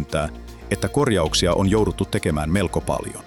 myöntää, että korjauksia on jouduttu tekemään melko paljon.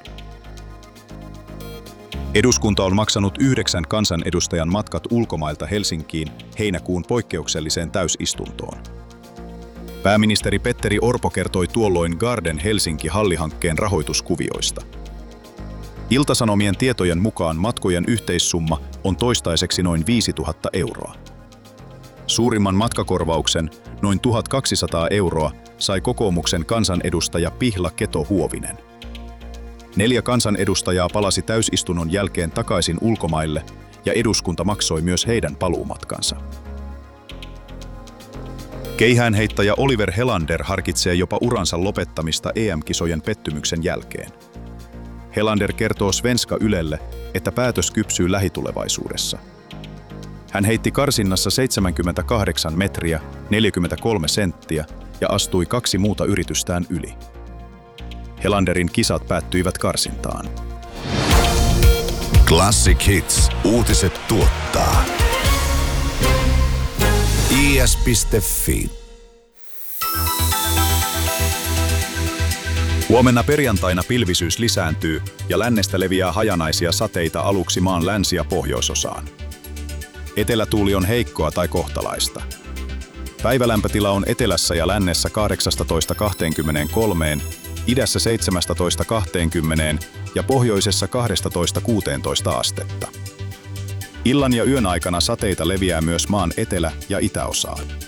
Eduskunta on maksanut 9 kansanedustajan matkat ulkomailta Helsinkiin heinäkuun poikkeukselliseen täysistuntoon. Pääministeri Petteri Orpo kertoi tuolloin Garden Helsinki-hallihankkeen rahoituskuvioista. Ilta-Sanomien tietojen mukaan matkojen yhteissumma on toistaiseksi noin 5 000 euroa. Suurimman matkakorvauksen, noin 1 200 euroa, sai kokoomuksen kansanedustaja Pihla Keto-Huovinen. 4 kansanedustajaa palasi täysistunnon jälkeen takaisin ulkomaille ja eduskunta maksoi myös heidän paluumatkansa. Keihäänheittäjä Oliver Helander harkitsee jopa uransa lopettamista EM-kisojen pettymyksen jälkeen. Helander kertoo Svenska Ylelle, että päätös kypsyy lähitulevaisuudessa. Hän heitti karsinnassa 78 metriä, 43 senttiä ja astui 2 muuta yritystään yli. Helanderin kisat päättyivät karsintaan. Classic Hits. Uutiset tuottaa. is.fi. Huomenna perjantaina pilvisyys lisääntyy ja lännestä leviää hajanaisia sateita aluksi maan länsi- ja pohjoisosaan. Etelätuuli on heikkoa tai kohtalaista. Päivälämpötila on etelässä ja lännessä 18–23, idässä 17–20 ja pohjoisessa 12–16 astetta. Illan ja yön aikana sateita leviää myös maan etelä- ja itäosaan.